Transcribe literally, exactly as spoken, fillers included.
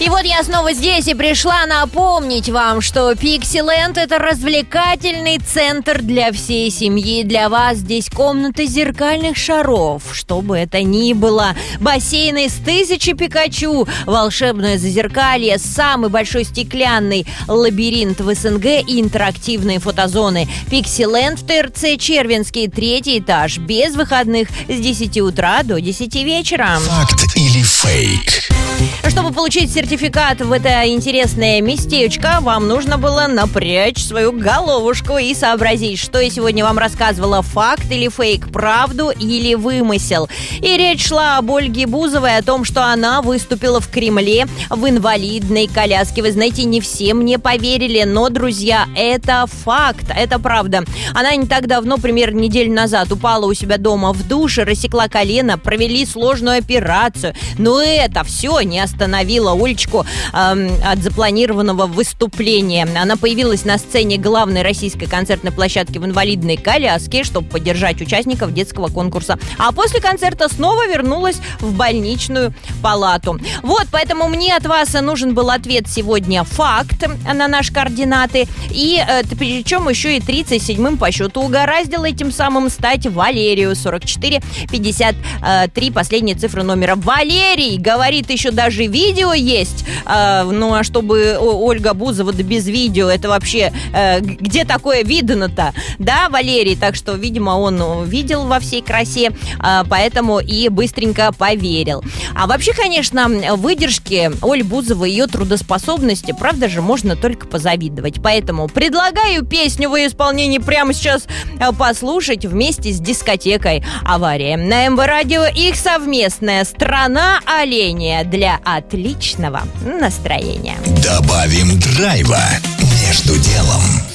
И вот я снова здесь и пришла напомнить вам, что Пиксиленд — это развлекательный центр для всей семьи. Для вас здесь комната зеркальных шаров, что бы это ни было. Бассейны с тысячи Пикачу, волшебное зазеркалье, самый большой стеклянный лабиринт в СНГ и интерактивные фотозоны. Пиксиленд в ТРЦ Червинский, третий этаж, без выходных с десяти утра до десяти вечера. Факт или фейк? Чтобы получить сертификат в это интересное местечко, вам нужно было напрячь свою головушку и сообразить, что я сегодня вам рассказывала: факт или фейк, правду или вымысел. И речь шла об Ольге Бузовой, о том, что она выступила в Кремле в инвалидной коляске. Вы знаете, не все мне поверили, но, друзья, это факт, это правда. Она не так давно, примерно неделю назад, упала у себя дома в душе, рассекла колено, провели сложную операцию. Но это все не остановило Олечку э, от запланированного выступления. Она появилась на сцене главной российской концертной площадки в инвалидной коляске, чтобы поддержать участников детского конкурса. А после концерта снова вернулась в больничную палату. Вот, поэтому мне от вас нужен был ответ сегодня факт на наши координаты. И э, причем еще и тридцать седьмым по счету угораздило этим самым стать Валерию. сорок четыре пятьдесят три, последняя цифра номера. Валерий говорит, еще даже видео есть. Э, ну, а чтобы Ольга Бузова да без видео, это вообще э, где такое видно-то? Да, Валерий? Так что, видимо, он видел во всей красе, э, поэтому и быстренько поверил. А вообще, конечно, выдержке Оли Бузовой, ее трудоспособности, правда же, можно только позавидовать. Поэтому предлагаю песню в ее исполнении прямо сейчас послушать вместе с дискотекой «Авария». На МВ Радио их совместная «Страна оленя» для отличного настроения. Добавим драйва между делом.